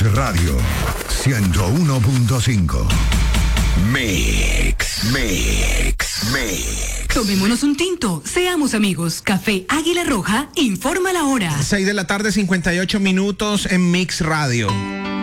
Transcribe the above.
Radio 101.5. Mix. Tomémonos un tinto, seamos amigos. Café Águila Roja informa la hora. 6 de la tarde, 58 minutos en Mix Radio.